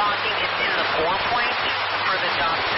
locking is in the 4 point for the dock